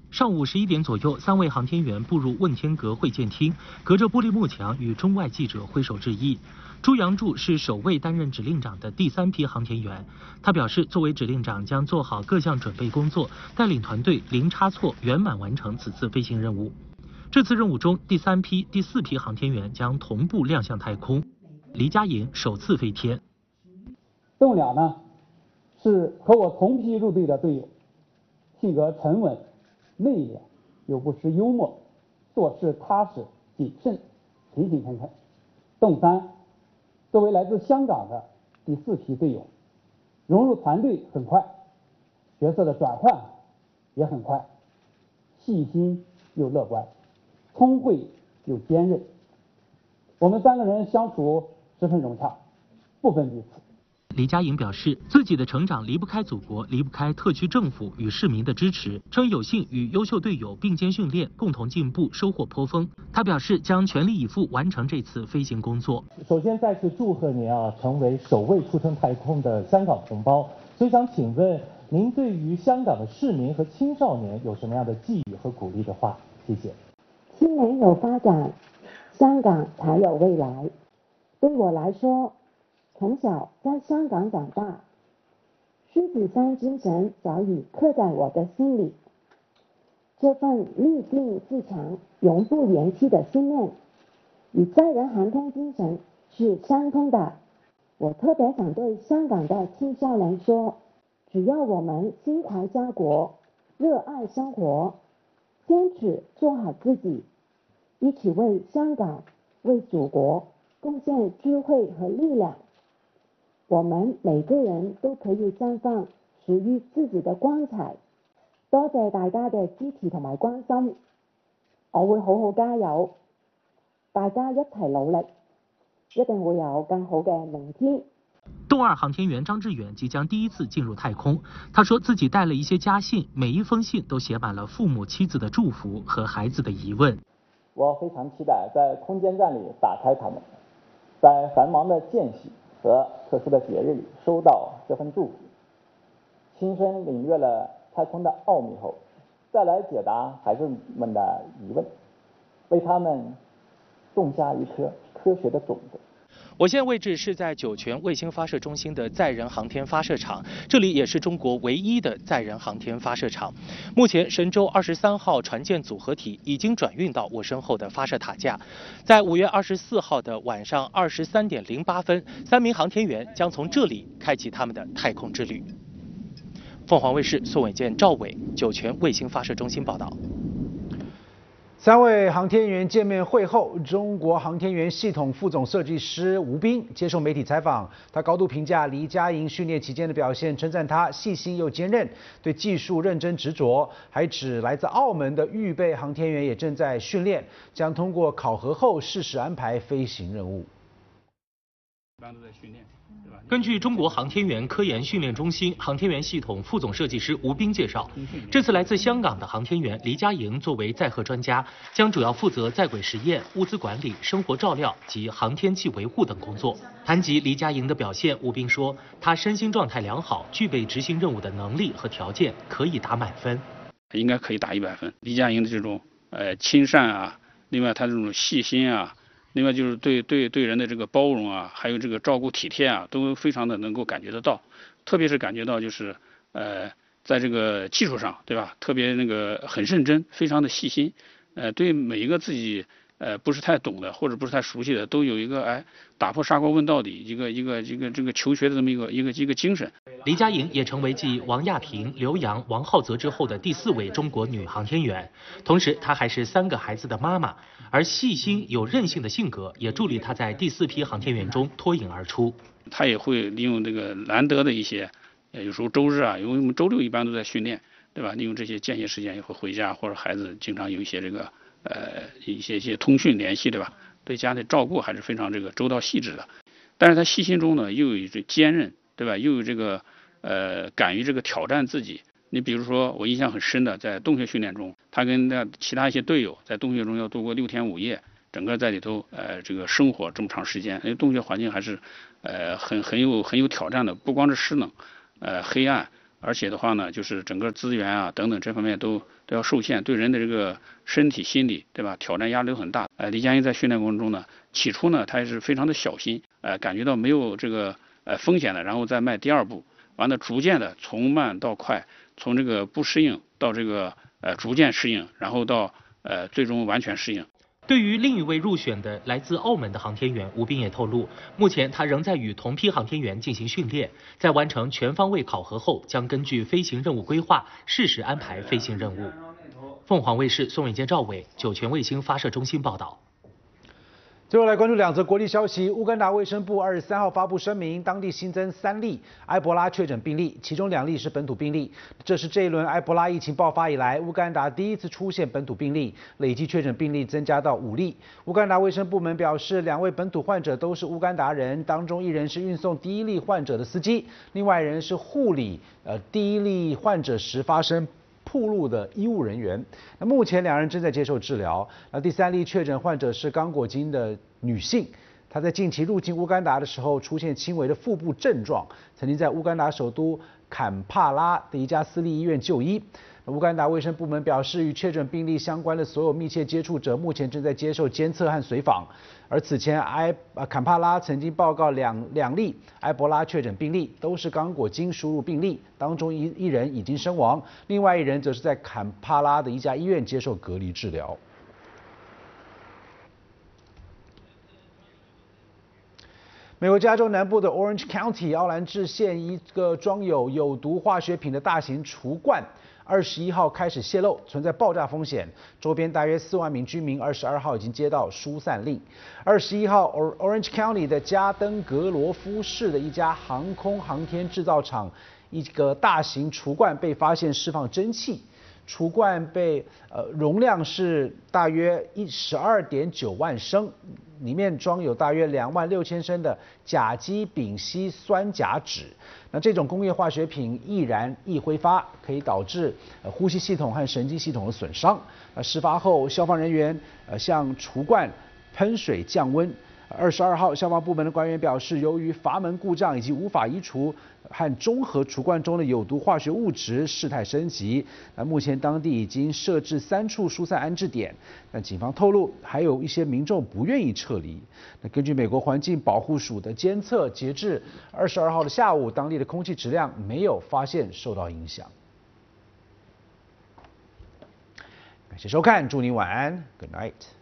上午11点左右，3位航天员步入问天阁会见厅，隔着玻璃幕墙与中外记者挥手致意。朱杨柱是首位担任指令长的第3批航天员，他表示，作为指令长将做好各项准备工作，带领团队零差错圆满完成此次飞行任务。这次任务中，第3批、第4批航天员将同步亮相太空。黎佳莹首次飞天。 邓了呢，是和我同批入队的队友，性格沉稳、内敛，又不失幽默，做事踏实谨慎、勤勤恳恳。邓三作为来自香港的第4批队友，融入团队很快，角色的转换也很快，细心又乐观，聪慧又坚韧。我们3个人相处十分融洽，不分彼此。 黎佳莹表示，自己的成长离不开祖国，离不开特区政府与市民的支持，称有幸与优秀队友并肩训练，共同进步，收获颇丰。他表示将全力以赴完成这次飞行工作。 首先再次祝贺您成为首位出征太空的香港同胞。所以想请问您对于香港的市民和青少年有什么样的寄语和鼓励的话？谢谢。 青年有发展，香港才有未来。对我来说，从小在香港长大，狮子山精神早已刻在我的心里。这份立定自强、永不言弃的信念，与载人航天精神是相通的。我特别想对香港的青少年说，只要我们心怀家国，热爱生活，坚持做好自己，一起为香港、为祖国贡献智慧和力量，我們每個人都可以綻放屬於自己的光彩。多謝大家嘅支持同埋關心，我會好好加油，大家一齊努力，一定會有更好嘅明天。 动2航天员张志远即将第1次进入太空，他说自己带了一些家信，每一封信都写满了父母妻子的祝福和孩子的疑问。 我非常期待在空间站里打开它们，在繁忙的间隙和特殊的节日里收到这份祝福，亲身领略了太空的奥秘后，再来解答孩子们的疑问，为他们种下一颗科学的种子。 我现在位置是在酒泉卫星发射中心的载人航天发射场，这里也是中国唯一的载人航天发射场。目前神舟23号船舰组合体已经转运到我身后的发射塔架，在5月24号的晚上23点08分，3名航天员将从这里开启他们的太空之旅。凤凰卫视宋伟健、赵伟，酒泉卫星发射中心报道。 3位航天员见面会后，中国航天员系统副总设计师吴斌接受媒体采访，他高度评价黎佳莹训练期间的表现，称赞她细心又坚韧，对技术认真执着，还指来自澳门的预备航天员也正在训练，将通过考核后适时安排飞行任务。 一般都在训练。 根据中国航天员科研训练中心航天员系统副总设计师吴斌介绍，这次来自香港的航天员黎佳莹作为载荷专家，将主要负责在轨实验、物资管理、生活照料及航天器维护等工作。谈及黎佳莹的表现，吴斌说，她身心状态良好，具备执行任务的能力和条件，可以打满分。 应该可以打100分。黎佳莹的这种亲善啊，另外她这种细心啊。另外就是对人的这个包容啊，还有这个照顾体贴啊，都非常的能够感觉得到。特别是感觉到就是在这个技术上，对吧？特别那个很认真，非常的细心。对每一个自己不是太懂的或者不是太熟悉的，都有一个打破砂锅问到底一个这个求学的这么一个精神。 黎佳莹也成为继王亚平、刘洋、王浩泽之后的第4位中国女航天员，同时她还是3个孩子的妈妈，而细心有韧性的性格也助力她在第4批航天员中脱颖而出。 她也会利用这个难得的一些，有时候周日啊，因为我们周6一般都在训练，对吧？利用这些间歇时间也会回家，或者孩子经常有一些这个一些通讯联系，对吧？对家里照顾还是非常这个周到细致的。但是他细心中呢，又有这坚韧，对吧？又有这个敢于这个挑战自己。你比如说，我印象很深的，在洞穴训练中，他跟其他一些队友在洞穴中要度过6天5夜，整个在里头这个生活这么长时间，因为洞穴环境还是很有挑战的，不光是湿冷，黑暗， 而且的话呢，就是整个资源啊等等这方面都要受限，对人的这个身体、心理，对吧？挑战压力都很大。李佳莹在训练过程中呢，起初呢，她也是非常的小心，感觉到没有这个风险的，然后再迈第二步，完了逐渐的从慢到快，从这个不适应到这个逐渐适应，然后到最终完全适应。 对于另一位入选的来自澳门的航天员吴斌也透露，目前他仍在与同批航天员进行训练，在完成全方位考核后，将根据飞行任务规划适时安排飞行任务。凤凰卫视宋伟坚、赵伟，酒泉卫星发射中心报道。 最后来关注2则国际消息。乌干达卫生部23号发布声明，当地新增3例埃博拉确诊病例，其中2例是本土病例。这是这一轮埃博拉疫情爆发以来，乌干达第一次出现本土病例，累计确诊病例增加到5例。乌干达卫生部门表示，2位本土患者都是乌干达人，当中1人是运送第1例患者的司机，另外1人是护理第1例患者时发生暴露的医务人员。那目前2人正在接受治疗。那第3例确诊患者是刚果金的女性，她在近期入境乌干达的时候出现轻微的腹部症状，曾经在乌干达首都坎帕拉的一家私立医院就医。乌干达卫生部门表示，与确诊病例相关的所有密切接触者目前正在接受监测和随访。而此前坎帕拉曾经报告两例埃博拉确诊病例，都是刚果金输入病例，当中一人已经身亡，另外1人则是在坎帕拉的一家医院接受隔离治疗。美国加州南部的 Orange County 奥兰治县一个装有有毒化学品的大型厨罐，21号开始泄漏，存在爆炸风险。周边大约4万名居民22号已经接到疏散令。21号 Orange County 的加登格罗夫市的一家航空航天制造厂，一个大型厨罐被发现释放蒸汽。厨罐被容量是大约12.9万升，里面装有大约26000升的甲基丙烯酸甲酯。那这种工业化学品易燃易挥发，可以导致呼吸系统和神经系统的损伤。事发后，消防人员向厨罐喷水降温。22号，消防部门的官员表示，由于阀门故障以及无法移除和中和厨罐中的有毒化学物质，事态升级。目前当地已经设置3处疏散安置点，但警方透露，还有一些民众不愿意撤离。根据美国环境保护署的监测，截至22号的下午，当地的空气质量没有发现受到影响。感谢收看，祝你晚安 ，Good night。